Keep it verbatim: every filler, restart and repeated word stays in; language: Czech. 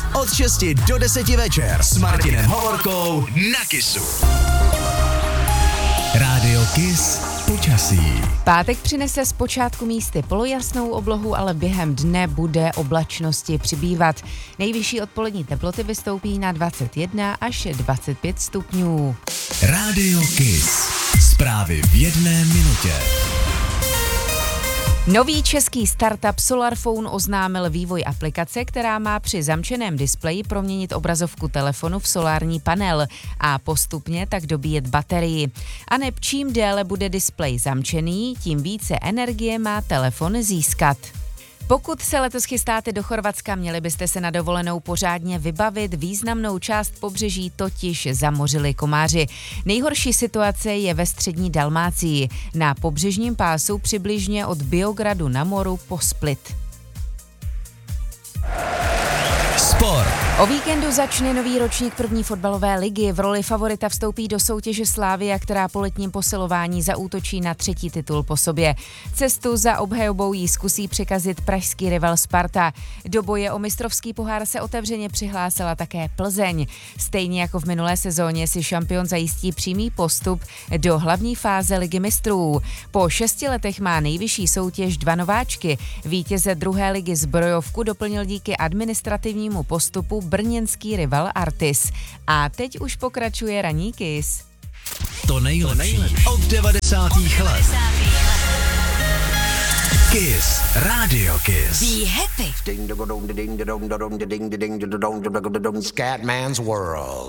Od šesti do deseti večer s Martinem Hovorkou na Kissu. Rádio Kiss počasí. Pátek přinese zpočátku místy polojasnou oblohu, ale během dne bude oblačnosti přibývat. Nejvyšší odpolední teploty vystoupí na dvacet jedna až dvacet pět stupňů. Rádio Kiss. Zprávy v jedné minutě. Nový český startup Solarphone oznámil vývoj aplikace, která má při zamčeném displeji proměnit obrazovku telefonu v solární panel a postupně tak dobíjet baterii. A neb čím déle bude displej zamčený, tím více energie má telefon získat. Pokud se letos chystáte do Chorvatska, měli byste se na dovolenou pořádně vybavit, významnou část pobřeží totiž zamořili komáři. Nejhorší situace je ve střední Dalmácii, na pobřežním pásu přibližně od Biogradu na Moru po Split. Sport. O víkendu začne nový ročník první fotbalové ligy. V roli favorita vstoupí do soutěže Slavia, která po letním posilování zaútočí na třetí titul po sobě. Cestu za obhajobou jí zkusí překazit pražský rival Sparta. Do boje o mistrovský pohár se otevřeně přihlásila také Plzeň. Stejně jako v minulé sezóně si šampion zajistí přímý postup do hlavní fáze ligy mistrů. Po šesti letech má nejvyšší soutěž dva nováčky. Vítěze druhé ligy Zbrojovku doplnil díky administrativnímu postupu brněnský rival Artis. A teď už pokračuje ranní Kiss. To nejlepší od devadesátých let. Kiss. Rádio Kiss. Be happy. Scatman's World.